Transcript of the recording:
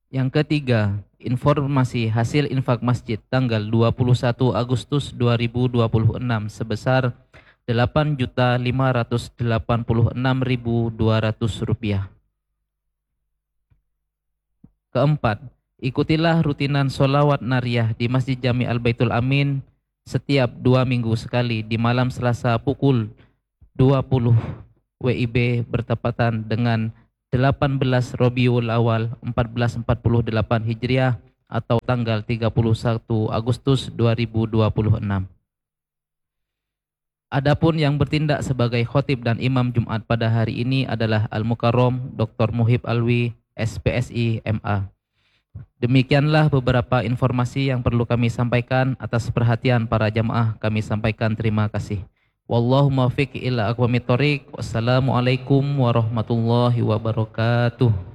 Yang ketiga, informasi hasil infak masjid tanggal 21 Agustus 2026 sebesar Rp8.586.200. Keempat, ikutilah rutinan sholawat nariyah di Masjid Jami Al-Baitul Amin setiap 2 minggu sekali di malam Selasa pukul 20 WIB bertepatan dengan 18 Rabiul Awal 1448 Hijriah atau tanggal 31 Agustus 2026. Adapun yang bertindak sebagai khotib dan imam Jumat pada hari ini adalah Al-Mukarram Dr. Muhib Alwi, SPSI, MA. Demikianlah beberapa informasi yang perlu kami sampaikan. Atas perhatian para jamaah kami sampaikan terima kasih. Wallahu muwaffiq ila aqwamit thoriq. Wassalamualaikum warahmatullahi wabarakatuh.